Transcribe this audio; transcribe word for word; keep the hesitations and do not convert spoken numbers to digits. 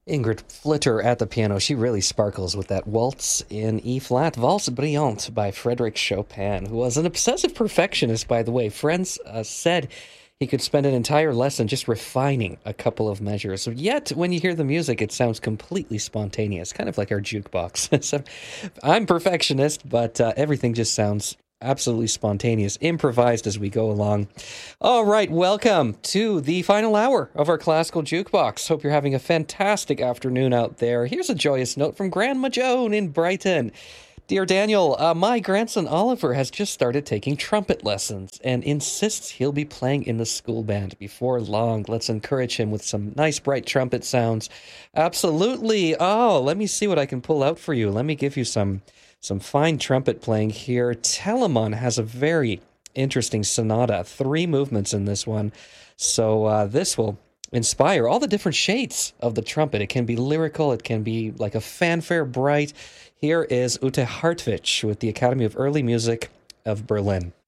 Ingrid Flitter at the piano. She really sparkles with that waltz in E flat, Valse Brillante by Frédéric Chopin, who was an obsessive perfectionist, by the way. Friends uh, said he could spend an entire lesson just refining a couple of measures. Yet, when you hear the music, it sounds completely spontaneous, kind of like our jukebox. So, I'm perfectionist, but uh, everything just sounds absolutely spontaneous, improvised as we go along. All right, welcome to the final hour of our classical jukebox. Hope you're having a fantastic afternoon out there. Here's a joyous note from Grandma Joan in Brighton. Dear Daniel, uh, my grandson Oliver has just started taking trumpet lessons and insists he'll be playing in the school band before long. Let's encourage him with some nice bright trumpet sounds. Absolutely. Oh, let me see what I can pull out for you. Let me give you some some fine trumpet playing here. Telemann has a very interesting sonata, three movements in this one. So uh, this will inspire all the different shades of the trumpet. It can be lyrical, it can be like a fanfare bright. Here is Ute Hartwich with the Academy of Early Music of Berlin.